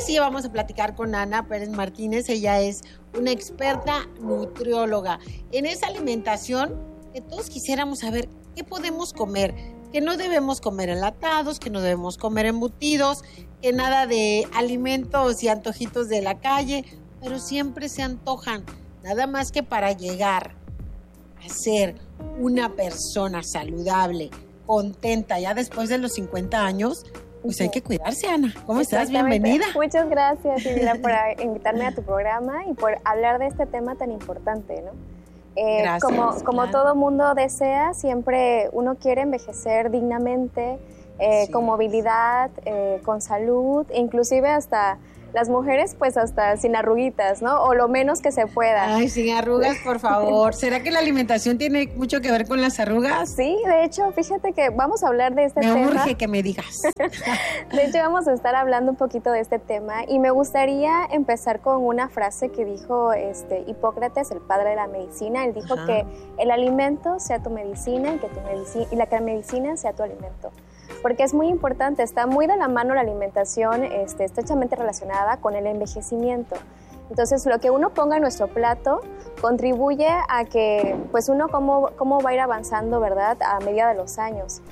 sí vamos a platicar con Ana Pérez Martínez. Ella es una experta nutrióloga en esa alimentación que todos quisiéramos saber qué podemos comer, que no debemos comer enlatados, que no debemos comer embutidos, que nada de alimentos y antojitos de la calle, pero siempre se antojan. Nada más que para llegar a ser una persona saludable, contenta, ya después de los 50 años, pues hay que cuidarse, Ana. ¿Cómo estás? Bienvenida. Muchas gracias, Silvia, por invitarme a tu programa y por hablar de este tema tan importante, ¿no? Gracias, como todo mundo desea, siempre uno quiere envejecer dignamente, con movilidad, con salud, inclusive hasta las mujeres, pues hasta sin arruguitas, ¿no? O lo menos que se pueda. Ay, sin arrugas, por favor. ¿Será que la alimentación tiene mucho que ver con las arrugas? Sí, de hecho, fíjate que vamos a hablar de este tema. Me urge que me digas. De hecho, vamos a estar hablando un poquito de este tema y me gustaría empezar con una frase que dijo Hipócrates, el padre de la medicina. Él dijo que el alimento sea tu medicina y que la medicina sea tu alimento. Porque es muy importante, está muy de la mano la alimentación, estrechamente relacionada con el envejecimiento. Entonces, lo que uno ponga en nuestro plato contribuye a que, pues, uno cómo va a ir avanzando, ¿verdad?, a medida de los años.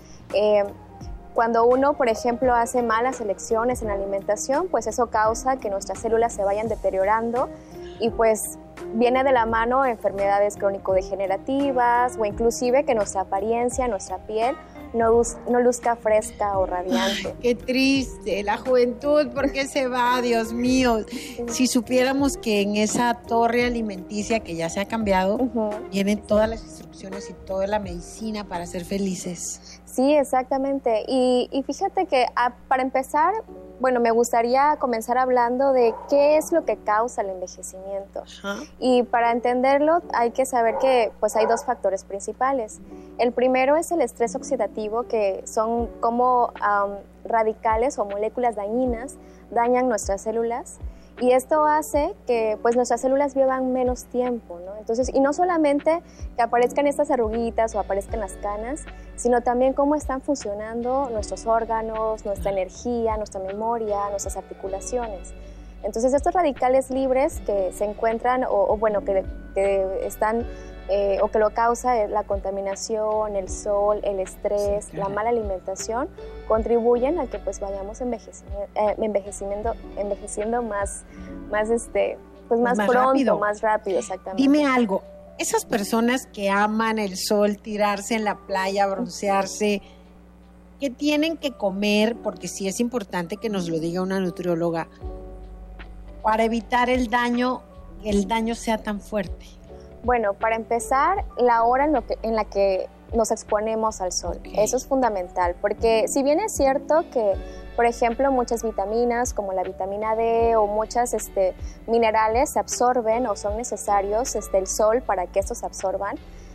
Cuando uno, por ejemplo, hace malas elecciones en la alimentación, pues eso causa que nuestras células se vayan deteriorando y, pues, viene de la mano enfermedades crónico-degenerativas o inclusive que nuestra apariencia, nuestra piel, no luzca fresca o radiante. Ay, qué triste, la juventud, ¿por qué se va? Dios mío. Si supiéramos que en esa torre alimenticia que ya se ha cambiado, vienen todas las instrucciones y toda la medicina para ser felices. Sí, exactamente. Y fíjate que para empezar, bueno, me gustaría comenzar hablando de qué es lo que causa el envejecimiento. Y para entenderlo hay que saber que pues hay dos factores principales. El primero es el estrés oxidativo, que son como radicales o moléculas dañinas dañan nuestras células. Y esto hace que pues nuestras células vivan menos tiempo, ¿no? Entonces, y no solamente que aparezcan estas arruguitas o aparezcan las canas, sino también cómo están funcionando nuestros órganos, nuestra energía, nuestra memoria, nuestras articulaciones. Entonces, estos radicales libres que se encuentran que están o que lo causa la contaminación, el sol, el estrés, la mala alimentación, contribuyen a que pues vayamos envejeciendo más pronto, rápido. Más rápido, exactamente. Dime algo, esas personas que aman el sol, tirarse en la playa, broncearse, ¿qué tienen que comer? Porque sí es importante que nos lo diga una nutrióloga, para evitar el daño, que el daño sea tan fuerte. Bueno, para empezar, la hora en la que nos exponemos al sol. Eso es fundamental, porque si bien es cierto que, por ejemplo, muchas vitaminas como la vitamina D o muchas minerales se absorben o son necesarios el sol para que estos se absorban,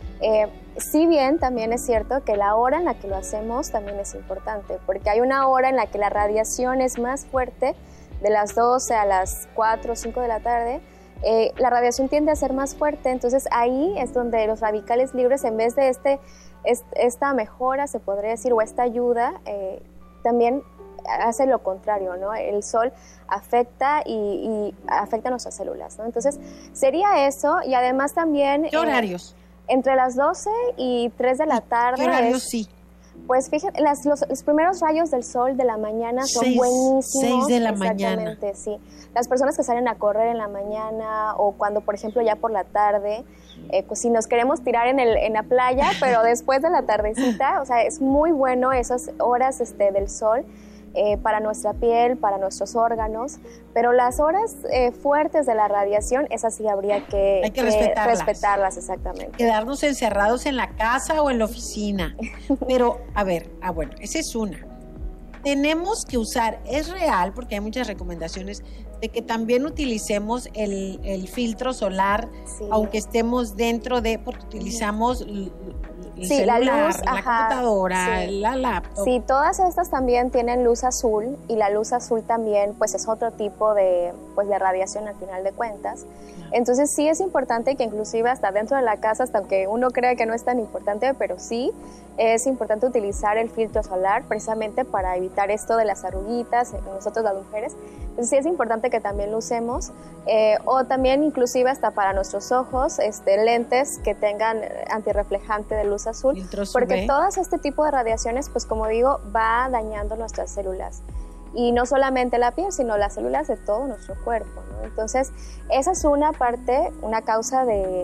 si bien también es cierto que la hora en la que lo hacemos también es importante, porque hay una hora en la que la radiación es más fuerte, de las 12 a las 4 o 5 de la tarde, la radiación tiende a ser más fuerte, entonces ahí es donde los radicales libres, en vez de esta mejora, se podría decir, o esta ayuda, también hace lo contrario, ¿no? El sol afecta y afecta a nuestras células, ¿no? Entonces, sería eso, y además también... ¿Qué horarios? Entre las 12 y 3 de la tarde. ¿Qué horarios sí? Pues fíjate, los primeros rayos del sol de la mañana son buenísimos. 6 de la mañana. Exactamente, sí. Las personas que salen a correr en la mañana o cuando, por ejemplo, ya por la tarde, pues si nos queremos tirar en la playa, pero después de la tardecita, o sea, es muy bueno esas horas del sol para nuestra piel, para nuestros órganos, pero las horas fuertes de la radiación, esas sí habría que respetarlas, exactamente. Quedarnos encerrados en la casa o en la oficina. Pero, a ver, bueno, esa es una. Tenemos que usar, es real, porque hay muchas recomendaciones de que también utilicemos el filtro solar, aunque estemos dentro porque utilizamos el celular, la luz, la computadora, la laptop. Sí, todas estas también tienen luz azul, y la luz azul también pues es otro tipo de radiación al final de cuentas. Entonces sí es importante que inclusive hasta dentro de la casa, hasta aunque uno crea que no es tan importante, pero sí, es importante utilizar el filtro solar precisamente para evitar esto de las arruguitas en nosotros las mujeres. Entonces sí es importante que también lo usemos, o también inclusive hasta para nuestros ojos, lentes que tengan antirreflejante de luz azul, porque todas este tipo de radiaciones, pues como digo, va dañando nuestras células. Y no solamente la piel, sino las células de todo nuestro cuerpo, ¿no? Entonces, esa es una parte, una causa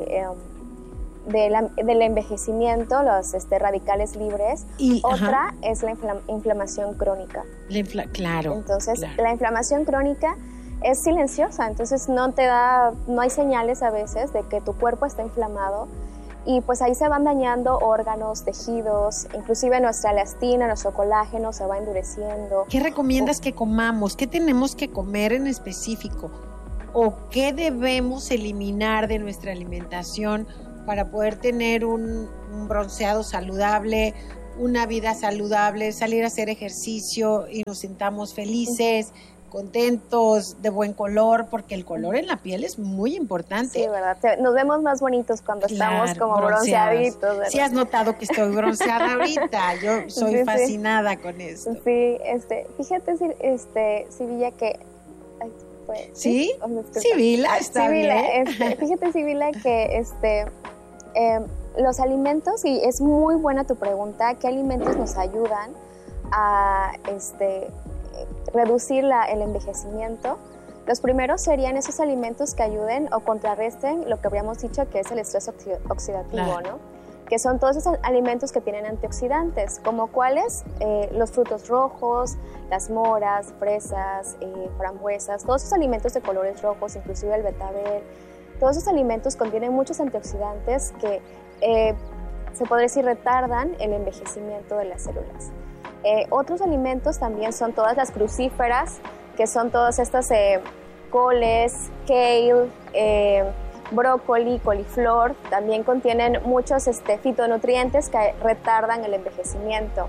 del envejecimiento, los radicales libres. Y otra es la inflamación crónica. Claro. Entonces, la inflamación crónica es silenciosa, entonces no hay señales a veces de que tu cuerpo está inflamado. Y pues ahí se van dañando órganos, tejidos, inclusive nuestra elastina, nuestro colágeno se va endureciendo. ¿Qué recomiendas que comamos? ¿Qué tenemos que comer en específico? ¿O qué debemos eliminar de nuestra alimentación para poder tener un bronceado saludable, una vida saludable, salir a hacer ejercicio y nos sintamos felices, contentos, de buen color, porque el color en la piel es muy importante. Sí, ¿verdad? Nos vemos más bonitos cuando estamos como bronceaditos, ¿verdad? Sí has notado que estoy bronceada ahorita, yo soy fascinada con eso. Sí, fíjate, Sibila, que... ¿Sí? Sibila, está bien. Fíjate, Sibila, que los alimentos, y es muy buena tu pregunta, ¿qué alimentos nos ayudan a reducir el envejecimiento? Los primeros serían esos alimentos que ayuden o contrarresten lo que habíamos dicho que es el estrés oxidativo, claro, ¿no? Que son todos esos alimentos que tienen antioxidantes, como cuáles, los frutos rojos, las moras, fresas, frambuesas, todos esos alimentos de colores rojos, inclusive el betabel. Todos esos alimentos contienen muchos antioxidantes que se podría decir retardan el envejecimiento de las células. Otros alimentos también son todas las crucíferas, que son todas estas coles, kale, brócoli, coliflor. También contienen muchos fitonutrientes que retardan el envejecimiento.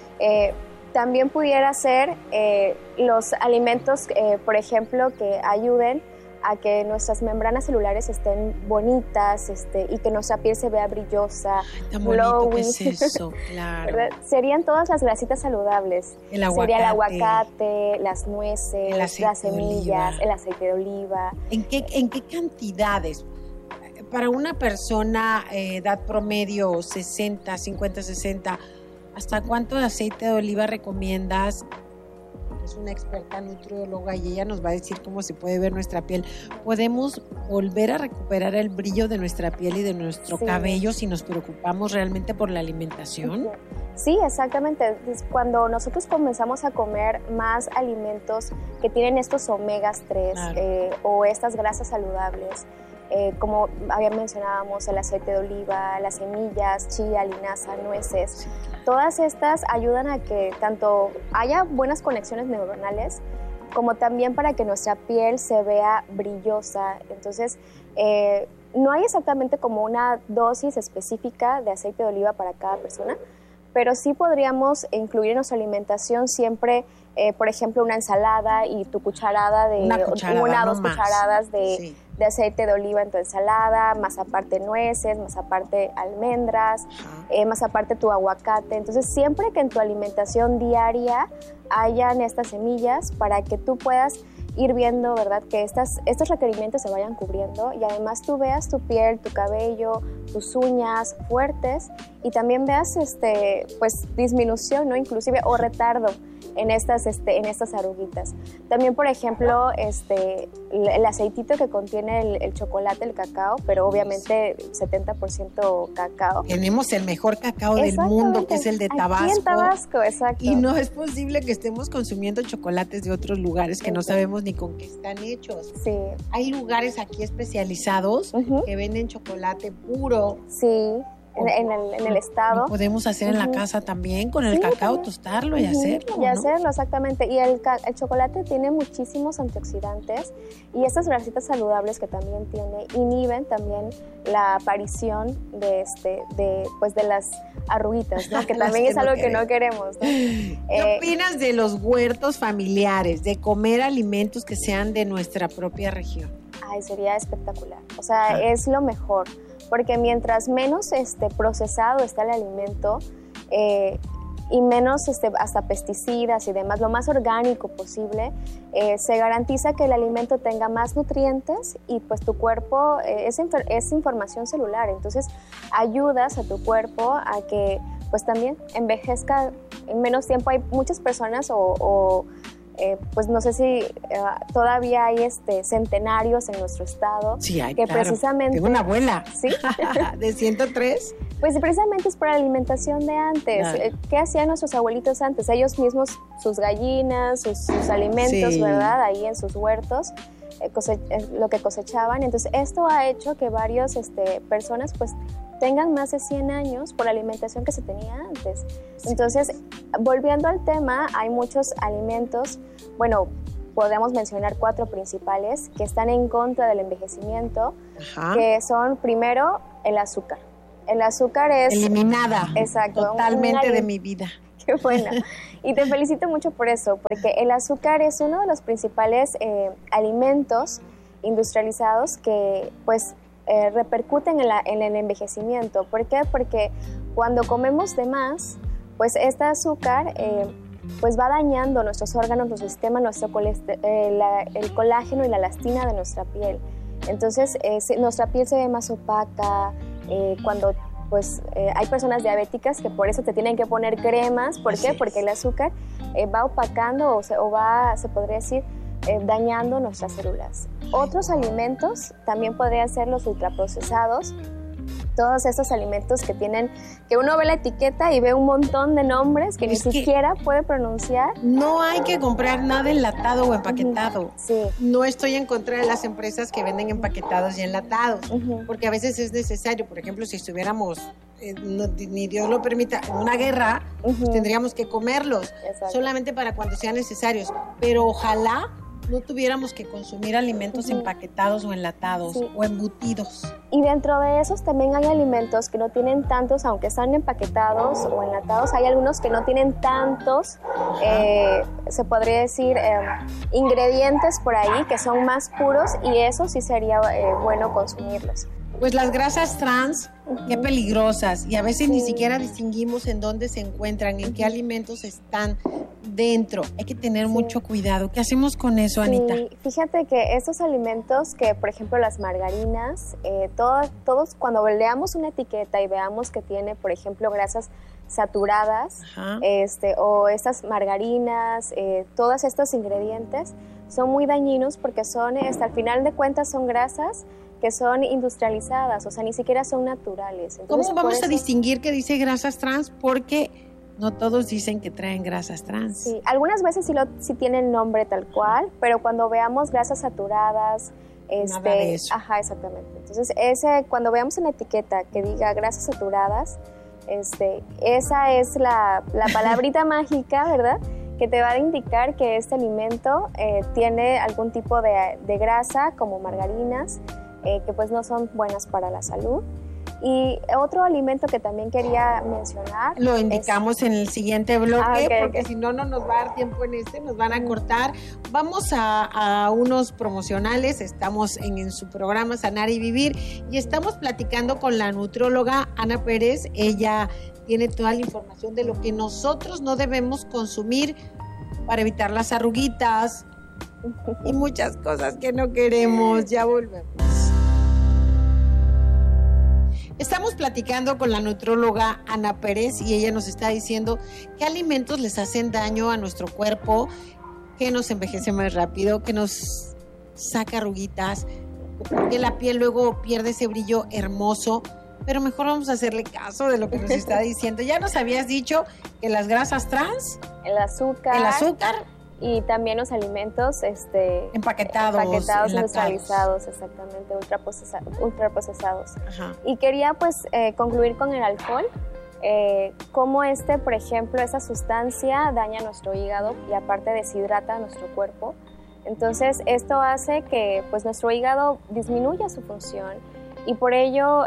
También pudiera ser los alimentos, por ejemplo, que ayuden a que nuestras membranas celulares estén bonitas y que nuestra piel se vea brillosa, glowy. ¿Qué es eso? Claro. ¿Verdad? Serían todas las grasitas saludables. El aguacate. Sería el aguacate, las nueces, las semillas, el aceite de oliva. ¿En qué cantidades? Para una persona edad promedio 60, 50, 60, ¿hasta cuánto de aceite de oliva recomiendas? Es una experta nutrióloga y ella nos va a decir cómo se puede ver nuestra piel. ¿Podemos volver a recuperar el brillo de nuestra piel y de nuestro cabello si nos preocupamos realmente por la alimentación? Sí, exactamente. Cuando nosotros comenzamos a comer más alimentos que tienen estos omegas 3, claro, o estas grasas saludables, como mencionábamos, el aceite de oliva, las semillas, chía, linaza, nueces, todas estas ayudan a que tanto haya buenas conexiones neuronales como también para que nuestra piel se vea brillosa. Entonces, no hay exactamente como una dosis específica de aceite de oliva para cada persona, pero sí podríamos incluir en nuestra alimentación siempre, por ejemplo, una ensalada y tu cucharada de una o dos cucharadas de aceite de oliva en tu ensalada, más aparte nueces, más aparte almendras, más aparte tu aguacate. Entonces, siempre que en tu alimentación diaria hayan estas semillas para que tú puedas ir viendo, ¿verdad?, que estos requerimientos se vayan cubriendo y además tú veas tu piel, tu cabello, tus uñas fuertes y también veas pues disminución, ¿no?, inclusive o retardo en estas arruguitas. También, por ejemplo, el aceitito que contiene el chocolate, el cacao, pero obviamente 70% cacao. Tenemos el mejor cacao del mundo, que es el de Tabasco. Aquí en Tabasco, exacto. Y no es posible que estemos consumiendo chocolates de otros lugares que no sabemos ni con qué están hechos. Sí. Hay lugares aquí especializados que venden chocolate puro. Sí. En el estado. Lo podemos hacer en la casa también, con el cacao, también tostarlo y hacerlo. Y hacerlo, exactamente. Y el chocolate tiene muchísimos antioxidantes y estas grasitas saludables que también tiene inhiben también la aparición de las arruguitas, ¿no? Que también es algo que no queremos, ¿no? ¿Qué opinas de los huertos familiares, de comer alimentos que sean de nuestra propia región? Ay, sería espectacular. O sea, es lo mejor. Porque mientras menos procesado está el alimento, y menos hasta pesticidas y demás, lo más orgánico posible, se garantiza que el alimento tenga más nutrientes y pues tu cuerpo, es información celular, entonces ayudas a tu cuerpo a que pues también envejezca en menos tiempo. Hay muchas personas pues no sé si todavía hay centenarios en nuestro estado. Sí, hay, que claro. Precisamente... Tengo una abuela. ¿Sí? ¿De 103? Pues precisamente es por la alimentación de antes. Claro. ¿Qué hacían nuestros abuelitos antes? Ellos mismos, sus gallinas, sus alimentos, sí, ¿verdad? Ahí en sus huertos, lo que cosechaban. Entonces, esto ha hecho que varias personas, pues, tengan más de 100 años por la alimentación que se tenía antes. Entonces, volviendo al tema, hay muchos alimentos, bueno, podemos mencionar 4 principales que están en contra del envejecimiento, Ajá. que son, primero, el azúcar. El azúcar es... Eliminada. Exacto. Totalmente de mi vida. Qué buena. Y te felicito mucho por eso, porque el azúcar es uno de los principales alimentos industrializados que, pues, repercuten en el envejecimiento. ¿Por qué? Porque cuando comemos de más, pues este azúcar pues va dañando nuestros órganos, nuestro sistema, el colágeno y la elastina de nuestra piel. Entonces nuestra piel se ve más opaca. Cuando pues hay personas diabéticas que por eso te tienen que poner cremas. ¿Por qué? Porque el azúcar va opacando o va, se podría decir, dañando nuestras células. Otros alimentos también podrían ser los ultraprocesados, todos estos alimentos que uno ve la etiqueta y ve un montón de nombres que ni siquiera puede pronunciar. No hay que comprar nada enlatado o empaquetado. Uh-huh. Sí. No estoy en contra de las empresas que venden empaquetados y enlatados, uh-huh. porque a veces es necesario. Por ejemplo, si estuviéramos, ni Dios lo permita, en una guerra, uh-huh. pues tendríamos que comerlos. Exacto. Solamente para cuando sean necesarios. Pero ojalá no tuviéramos que consumir alimentos uh-huh. empaquetados o enlatados, sí. o embutidos. Y dentro de esos también hay alimentos que no tienen tantos, aunque están empaquetados o enlatados, hay algunos que no tienen tantos, se podría decir, ingredientes por ahí que son más puros, y eso sí sería bueno consumirlos. Pues las grasas trans, uh-huh. qué peligrosas, y a veces sí. ni siquiera distinguimos en dónde se encuentran, en qué alimentos están dentro. Hay que tener sí. mucho cuidado. ¿Qué hacemos con eso, sí. Anita? Fíjate que estos alimentos, que por ejemplo las margarinas, todos cuando leamos una etiqueta y veamos que tiene, por ejemplo, grasas saturadas, o estas margarinas, todos estos ingredientes son muy dañinos porque son, al final de cuentas, son grasas que son industrializadas, o sea, ni siquiera son naturales. Entonces, ¿cómo vamos a distinguir que dice grasas trans? Porque no todos dicen que traen grasas trans. Sí, algunas veces sí tienen nombre tal cual, pero cuando veamos grasas saturadas, nada de eso. Ajá, exactamente. Entonces, cuando veamos una etiqueta que diga grasas saturadas, esa es la palabrita mágica, ¿verdad?, que te va a indicar que este alimento tiene algún tipo de grasa, como margarinas, que pues no son buenas para la salud. Y otro alimento que también quería mencionar... Lo indicamos en el siguiente bloque, okay, porque si no nos va a dar tiempo en nos van a cortar. Vamos a unos promocionales, estamos en su programa Sanar y Vivir, y estamos platicando con la nutrióloga Ana Pérez. Ella tiene toda la información de lo que nosotros no debemos consumir para evitar las arruguitas y muchas cosas que no queremos. Ya volvemos. Estamos platicando con la nutrióloga Ana Pérez y ella nos está diciendo qué alimentos les hacen daño a nuestro cuerpo, que nos envejece más rápido, que nos saca arruguitas, que la piel luego pierde ese brillo hermoso. Pero mejor vamos a hacerle caso de lo que nos está diciendo. Ya nos habías dicho que las grasas trans, el azúcar y también los alimentos empaquetados, industrializados, exactamente, ultraprocesados. Ajá. Y quería pues concluir con el alcohol, cómo por ejemplo, esa sustancia daña nuestro hígado y aparte deshidrata nuestro cuerpo. Entonces esto hace que pues nuestro hígado disminuya su función y por ello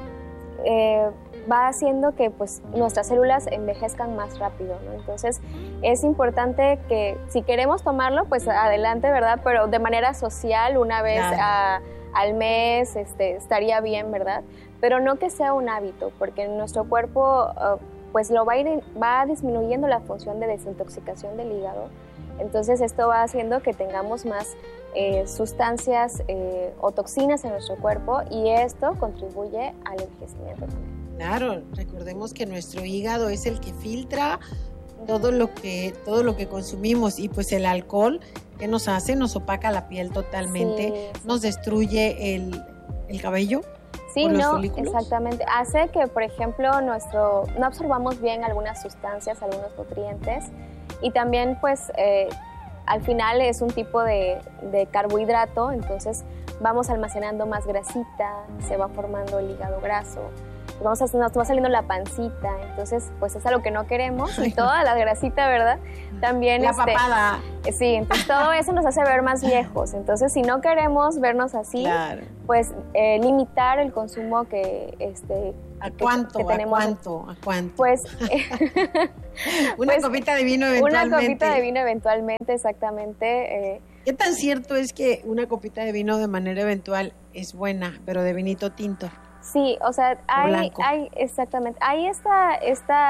va haciendo que pues nuestras células envejezcan más rápido, ¿no? Entonces es importante que si queremos tomarlo, pues adelante, ¿verdad? Pero de manera social, una vez al mes, estaría bien, ¿verdad? Pero no que sea un hábito, porque nuestro cuerpo pues va disminuyendo la función de desintoxicación del hígado. Entonces esto va haciendo que tengamos más sustancias o toxinas en nuestro cuerpo, y esto contribuye al envejecimiento también. Claro, recordemos que nuestro hígado es el que filtra todo lo que consumimos, y pues el alcohol, ¿qué nos hace? Nos opaca la piel totalmente, sí. Nos destruye el cabello. Sí, no, exactamente. Hace que, por ejemplo, no absorbamos bien algunas sustancias, algunos nutrientes, y también pues al final es un tipo de carbohidrato, entonces vamos almacenando más grasita, se va formando el hígado graso, nos va saliendo la pancita, entonces pues es algo que no queremos, y toda la grasita, ¿verdad? También la papada. Sí, entonces todo eso nos hace ver más viejos, entonces si no queremos vernos así, claro, pues limitar el consumo que tenemos. ¿A cuánto? Pues una copita de vino eventualmente. Una copita de vino eventualmente, exactamente. ¿Qué tan cierto es que una copita de vino de manera eventual es buena, pero de vinito tinto? Sí, o sea, hay exactamente, hay esta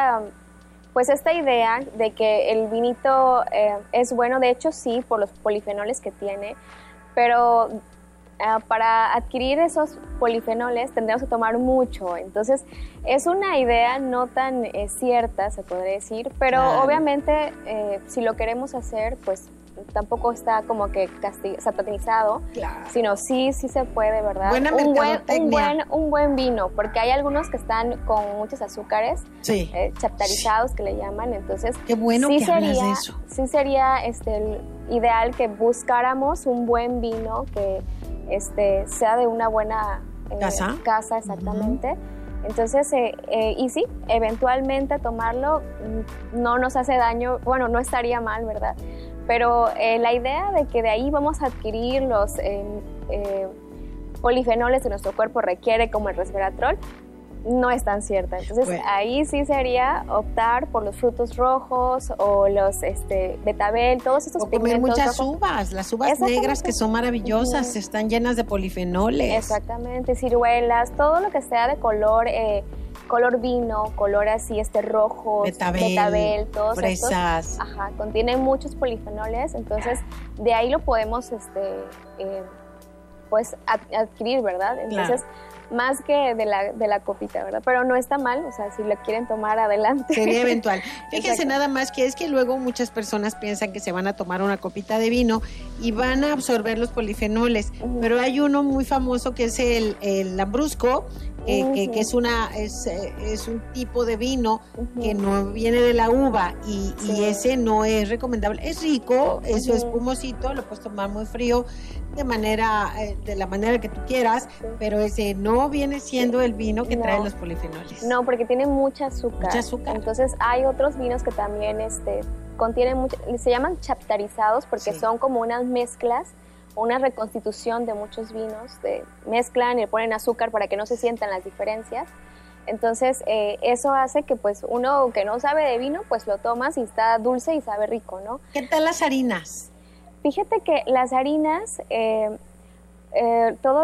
idea de que el vinito es bueno, de hecho sí, por los polifenoles que tiene, pero para adquirir esos polifenoles tendremos que tomar mucho, entonces es una idea no tan cierta, se podría decir, pero claro, obviamente si lo queremos hacer, pues tampoco está como que satanizado, claro, sino sí se puede, ¿verdad? Buena un buen vino, porque hay algunos que están con muchos azúcares, sí, chaptarizados que le llaman, entonces qué bueno sí que hablas de eso. Sí sería ideal que buscáramos un buen vino que sea de una buena casa, exactamente. Uh-huh. Entonces, y sí, eventualmente tomarlo no nos hace daño, bueno, no estaría mal, ¿verdad? Pero la idea de que de ahí vamos a adquirir los polifenoles que nuestro cuerpo requiere, como el resveratrol, no es tan cierta. Entonces, bueno, ahí sí sería optar por los frutos rojos o los betabel, todos estos pigmentos. O comer muchas uvas, las uvas negras que son maravillosas, uh-huh, están llenas de polifenoles. Exactamente, ciruelas, todo lo que sea de color vino, color así rojo, betabel, todos fresas. Estos, contienen muchos polifenoles, entonces de ahí lo podemos pues adquirir, ¿verdad? Entonces, claro, más que de la copita, ¿verdad? Pero no está mal, o sea, si lo quieren tomar, adelante. Sería eventual. Fíjense nada más que es que luego muchas personas piensan que se van a tomar una copita de vino y van a absorber los polifenoles, uh-huh, pero hay uno muy famoso que es el lambrusco, uh-huh, que es un tipo de vino, uh-huh, que no viene de la uva y ese no es recomendable. Es rico, eso, uh-huh, es espumosito, lo puedes tomar muy frío de la manera que tú quieras, pero ese no viene siendo el vino que trae los polifenoles. No, porque tiene mucha azúcar. Entonces hay otros vinos que también contienen mucho, se llaman chaptarizados porque son como unas mezclas, una reconstitución de muchos vinos, mezclan y le ponen azúcar para que no se sientan las diferencias. Entonces eso hace que pues uno que no sabe de vino, pues lo tomas y está dulce y sabe rico, ¿no? ¿Qué tal las harinas? Fíjate que las harinas, todos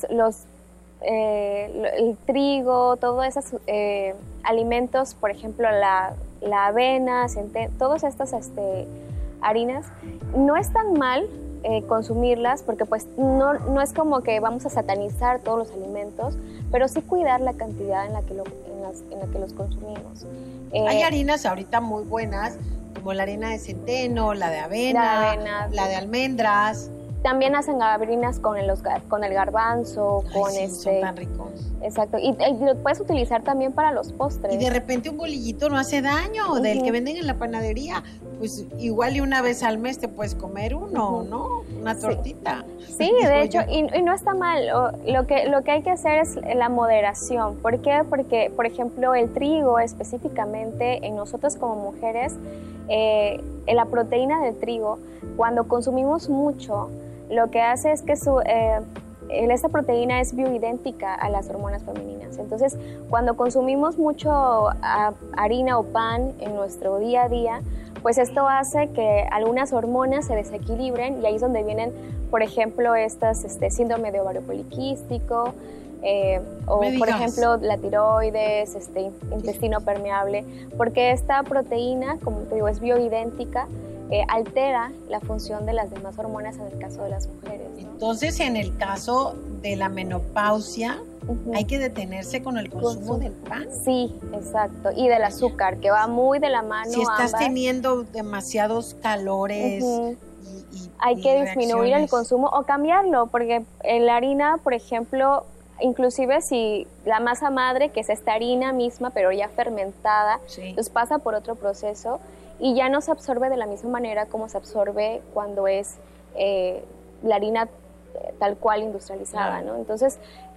el trigo, todos esos alimentos, por ejemplo la avena, todas estas harinas, no es tan mal consumirlas porque pues no es como que vamos a satanizar todos los alimentos, pero sí cuidar la cantidad en la que los consumimos. Hay harinas ahorita muy buenas, como la harina de centeno, la de avena, la de almendras. También hacen harinas con el garbanzo, son tan ricos. Exacto, y lo puedes utilizar también para los postres. Y de repente un bolillito no hace daño, uh-huh, del que venden en la panadería, pues igual y una vez al mes te puedes comer uno, uh-huh, ¿no? Una tortita. Sí, de hecho, y no está mal. Lo que hay que hacer es la moderación. ¿Por qué? Porque, por ejemplo, el trigo específicamente, en nosotros como mujeres, la proteína del trigo, cuando consumimos mucho, lo que hace es que esta proteína es bioidéntica a las hormonas femeninas. Entonces, cuando consumimos mucho harina o pan en nuestro día a día, pues esto hace que algunas hormonas se desequilibren y ahí es donde vienen, por ejemplo, síndrome de ovario poliquístico, o por ejemplo la tiroides, intestino permeable, porque esta proteína, como te digo, es bioidéntica, altera la función de las demás hormonas en el caso de las mujeres, ¿no? Entonces, en el caso de la menopausia, hay que detenerse con el consumo del pan. Sí, exacto. Y del azúcar, que va muy de la mano. Si estás teniendo demasiados calores hay que disminuir el consumo o cambiarlo, porque en la harina, por ejemplo, inclusive si la masa madre, que es esta harina misma, pero ya fermentada, pues pasa por otro proceso y ya no se absorbe de la misma manera como se absorbe cuando es la harina tal cual industrializada, ¿no? Entonces,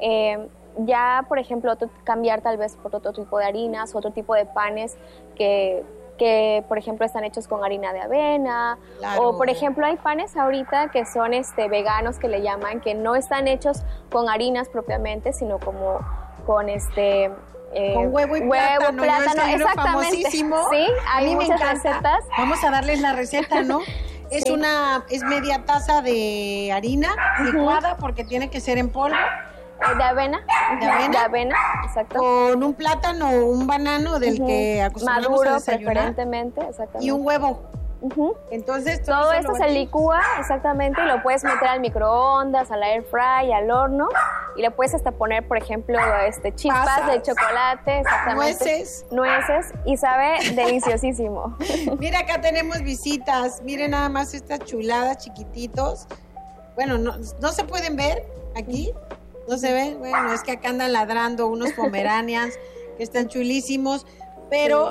ya, por ejemplo, cambiar tal vez por otro tipo de harinas, otro tipo de panes que por ejemplo, están hechos con harina de avena, o por ejemplo, hay panes ahorita que son veganos, que le llaman, que no están hechos con harinas propiamente, sino como con con huevo y plátano, exactamente. Famosísimo. Sí, hay muchas recetas. Vamos a darles la receta, ¿no? Es media taza de harina licuada, porque tiene que ser en polvo. De avena. De avena, exacto. Con un plátano o un banano del que acostumbramos maduro, a desayunar. Preferentemente, exactamente. Y un huevo. Entonces todo esto se licúa, exactamente, y lo puedes meter al microondas, al air fry, al horno, y le puedes hasta poner, por ejemplo, chispas pasas de chocolate, exactamente. Nueces, y sabe deliciosísimo. Mira, acá tenemos visitas. Miren nada más estas chuladas, chiquititos. Bueno, no se pueden ver aquí. ¿No se ven? Bueno, es que acá andan ladrando unos pomeranians que están chulísimos, pero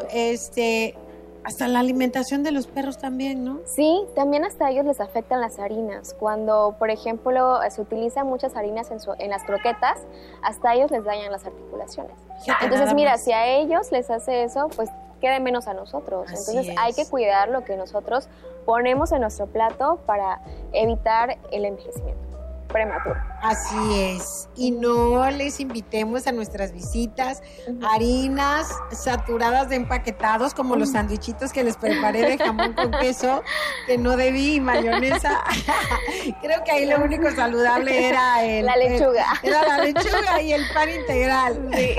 hasta la alimentación de los perros también, ¿no? Sí, también hasta a ellos les afectan las harinas. Cuando, por ejemplo, se utilizan muchas harinas en las croquetas, hasta a ellos les dañan las articulaciones. Fíjate, entonces, mira, si a ellos les hace eso, pues quede menos a nosotros. Entonces hay que cuidar lo que nosotros ponemos en nuestro plato para evitar el envejecimiento prematuro. Así es. Y no les invitemos a nuestras visitas harinas saturadas de empaquetados, como los sandwichitos que les preparé de jamón con queso, que no debí, y mayonesa. Creo que ahí lo único saludable era la lechuga. Era la lechuga y el pan integral. Sí.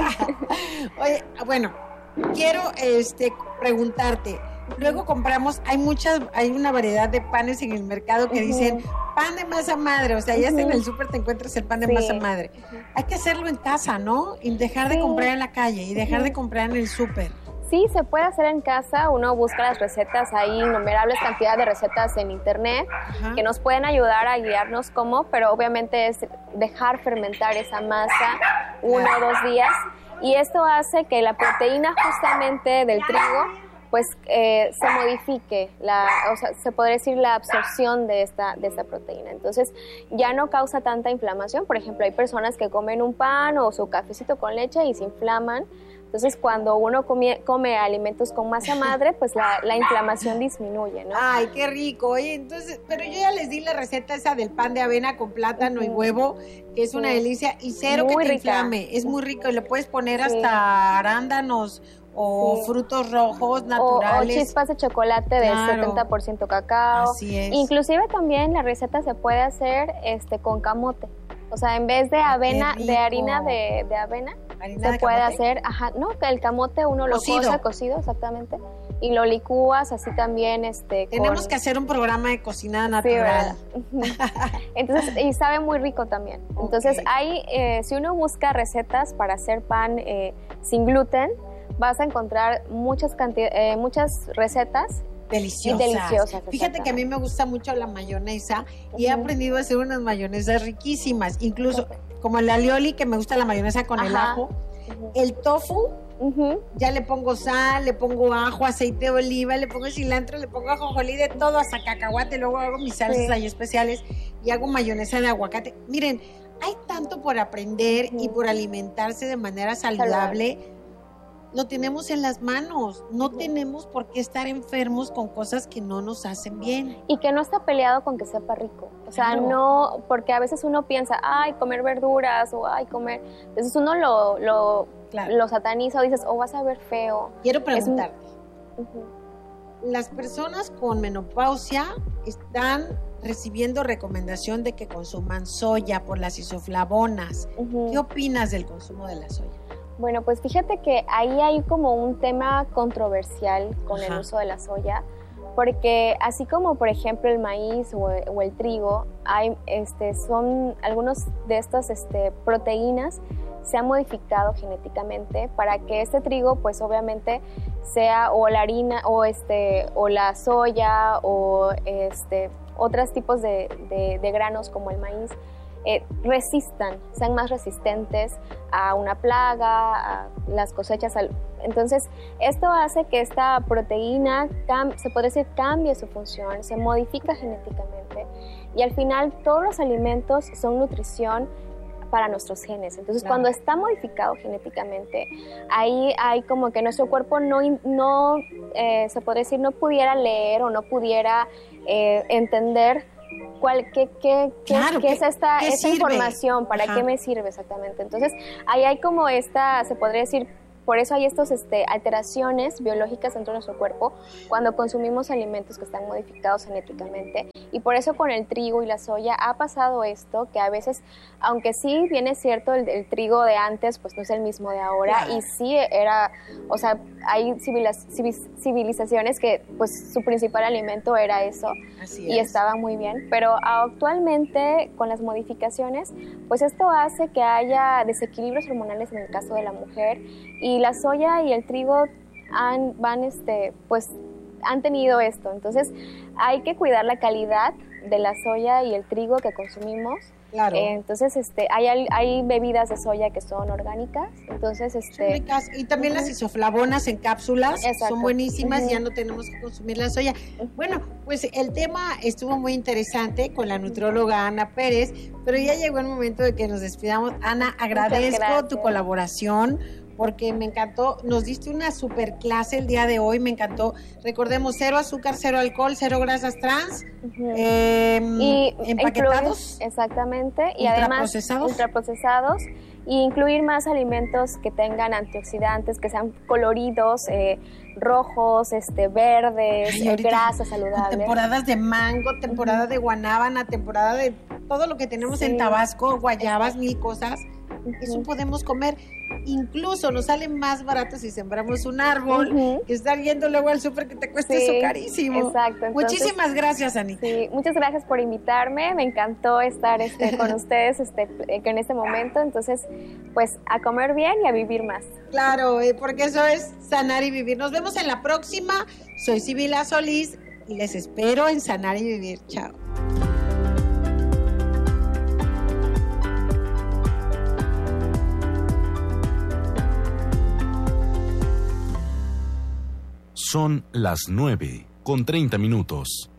Oye, bueno, quiero preguntarte. Luego compramos, hay una variedad de panes en el mercado que dicen pan de masa madre, o sea, ya en el súper te encuentras el pan de masa madre. Hay que hacerlo en casa, ¿no? Y dejar de comprar en la calle y dejar de comprar en el súper. Sí, se puede hacer en casa. Uno busca las recetas, hay innumerables cantidades de recetas en internet que nos pueden ayudar a guiarnos cómo, pero obviamente es dejar fermentar esa masa 1 o 2 días, y esto hace que la proteína justamente del trigo pues se modifique, o sea, se podría decir la absorción de esta proteína. Entonces ya no causa tanta inflamación. Por ejemplo, hay personas que comen un pan o su cafecito con leche y se inflaman. Entonces, cuando uno come alimentos con masa madre, pues la inflamación disminuye, ¿no? Ay, qué rico. Oye, entonces, pero yo ya les di la receta esa del pan de avena con plátano y huevo, que es una delicia, y cero muy que te inflame. Es muy rico y le puedes poner hasta arándanos o frutos rojos naturales. O chispas de chocolate del 70% cacao. Así es. Inclusive también la receta se puede hacer con camote. O sea, en vez de avena, de harina de avena, se puede hacer, el camote uno lo cocido, exactamente, y lo licúas así también. Tenemos que hacer un programa de cocina natural. Sí, entonces, y sabe muy rico también. Entonces, si uno busca recetas para hacer pan sin gluten, vas a encontrar muchas recetas deliciosas. Fíjate que a mí me gusta mucho la mayonesa y he aprendido a hacer unas mayonesas riquísimas, incluso como el alioli, que me gusta la mayonesa con el ajo. El tofu, ya le pongo sal, le pongo ajo, aceite de oliva, le pongo cilantro, le pongo ajonjolí, de todo, hasta cacahuate. Luego hago mis salsas ahí especiales y hago mayonesa de aguacate. Miren, hay tanto por aprender y por alimentarse de manera saludable. Lo tenemos en las manos. No tenemos por qué estar enfermos con cosas que no nos hacen bien. Y que no está peleado con que sepa rico. O sea, no, porque a veces uno piensa, comer verduras, o comer. Entonces uno lo sataniza o dices, vas a ver feo. Quiero preguntarte. Las personas con menopausia están recibiendo recomendación de que consuman soya por las isoflavonas. ¿Qué opinas del consumo de la soya? Bueno, pues fíjate que ahí hay como un tema controversial con el uso de la soya, porque así como por ejemplo el maíz o el trigo, hay son algunos de estas proteínas se han modificado genéticamente para que este trigo pues obviamente sea o la harina o la soya o otros tipos de granos como el maíz resistan, sean más resistentes a una plaga, a las cosechas. Entonces, esto hace que esta proteína, se puede decir, cambie su función, se modifica genéticamente y al final todos los alimentos son nutrición para nuestros genes. Entonces, cuando está modificado genéticamente, ahí hay como que nuestro cuerpo no se puede decir, no pudiera leer o no pudiera entender qué es esta información, para qué me sirve exactamente. Entonces, ahí hay como se podría decir, por eso hay estas alteraciones biológicas dentro de nuestro cuerpo cuando consumimos alimentos que están modificados genéticamente. Y por eso con el trigo y la soya ha pasado esto, que a veces, aunque sí viene cierto, el trigo de antes pues no es el mismo de ahora, y sí era, o sea, hay civilizaciones que pues su principal alimento era eso, y estaba muy bien, pero actualmente con las modificaciones pues esto hace que haya desequilibrios hormonales en el caso de la mujer, y la soya y el trigo han tenido esto. Entonces hay que cuidar la calidad de la soya y el trigo que consumimos. Claro. Entonces hay bebidas de soya que son orgánicas. Entonces ricas. Y también las isoflavonas en cápsulas. Exacto. Son buenísimas. Ya no tenemos que consumir la soya. Bueno, pues el tema estuvo muy interesante con la nutrióloga Ana Pérez, pero ya llegó el momento de que nos despidamos. Ana, agradezco tu colaboración, porque me encantó, nos diste una super clase el día de hoy, me encantó. Recordemos, 0 azúcar, 0 alcohol, 0 grasas trans, y empaquetados. Exactamente, y además ultraprocesados, y incluir más alimentos que tengan antioxidantes, que sean coloridos, rojos, verdes, grasas saludables. Temporadas de mango, temporada de guanábana, temporada de todo lo que tenemos en Tabasco, guayabas, mil cosas. Eso podemos comer. Incluso nos sale más barato si sembramos un árbol que estar yendo luego al súper que te cueste eso carísimo. Exacto. Entonces, muchísimas gracias, Ani. Sí, muchas gracias por invitarme. Me encantó estar con ustedes en este momento. Entonces, pues a comer bien y a vivir más. Claro, porque eso es sanar y vivir. Nos vemos en la próxima. Soy Sibila Solís y les espero en Sanar y Vivir. Chao. Son las 9:30.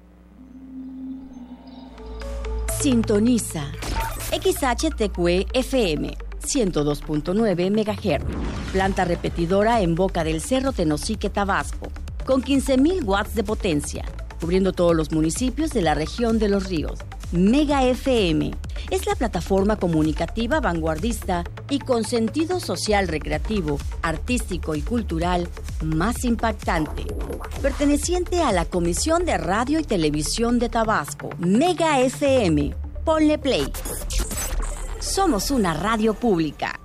Sintoniza XHTQ FM 102.9 MHz. Planta repetidora en Boca del Cerro, Tenosique, Tabasco, con 15,000 watts de potencia, cubriendo todos los municipios de la región de Los Ríos. Mega FM es la plataforma comunicativa vanguardista y con sentido social, recreativo, artístico y cultural más impactante, perteneciente a la Comisión de Radio y Televisión de Tabasco. Mega FM, ponle play. Somos una radio pública.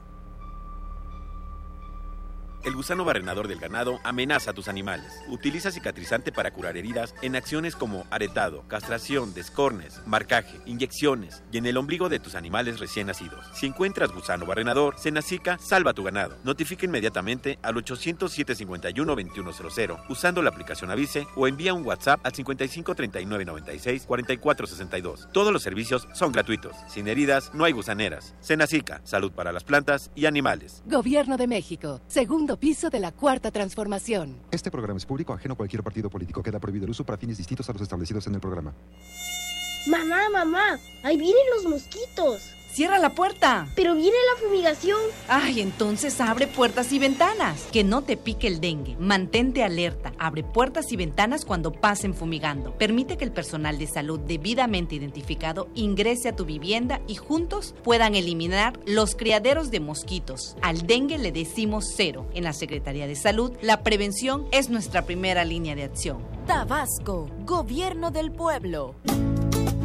El gusano barrenador del ganado amenaza a tus animales. Utiliza cicatrizante para curar heridas en acciones como aretado, castración, descornes, marcaje, inyecciones y en el ombligo de tus animales recién nacidos. Si encuentras gusano barrenador, Senacica salva tu ganado. Notifica inmediatamente al 800-751-2100 usando la aplicación Avise o envía un WhatsApp al 55 39 96 44 62. Todos los servicios son gratuitos. Sin heridas no hay gusaneras. Senacica, salud para las plantas y animales. Gobierno de México, segundo piso de la Cuarta Transformación. Este programa es público, ajeno a cualquier partido político. Queda prohibido el uso para fines distintos a los establecidos en el programa. Mamá, ahí vienen los mosquitos. ¡Cierra la puerta! ¡Pero viene la fumigación! Ay, entonces abre puertas y ventanas. Que no te pique el dengue. Mantente alerta. Abre puertas y ventanas cuando pasen fumigando. Permite que el personal de salud debidamente identificado ingrese a tu vivienda y juntos puedan eliminar los criaderos de mosquitos. Al dengue le decimos 0. En la Secretaría de Salud, la prevención es nuestra primera línea de acción. Tabasco, Gobierno del Pueblo.